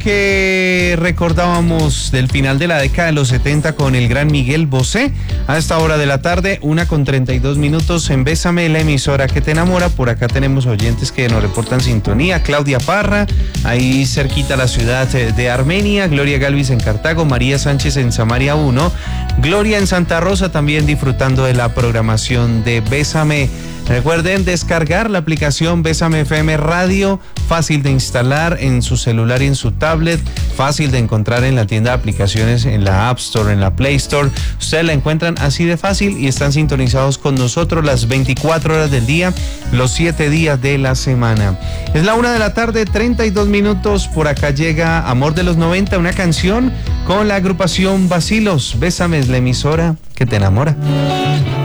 que recordábamos del final de la década de los 70 con el gran Miguel Bosé. A esta hora de la tarde, 1:32 en Bésame, la emisora que te enamora. Por acá tenemos oyentes que nos reportan sintonía. Claudia Parra, ahí cerquita la ciudad de Armenia. Gloria Galvis en Cartago. María Sánchez en Samaria 1. Gloria en Santa Rosa también disfrutando de la programación de Bésame. Recuerden descargar la aplicación Bésame FM Radio, fácil de instalar en su celular y en su tablet, fácil de encontrar en la tienda de aplicaciones, en la App Store, en la Play Store. Ustedes la encuentran así de fácil y están sintonizados con nosotros las 24 horas del día, los 7 días de la semana. Es la 1:32 Por acá llega Amor de los 90, una canción con la agrupación Bacilos. Bésame es la emisora que te enamora.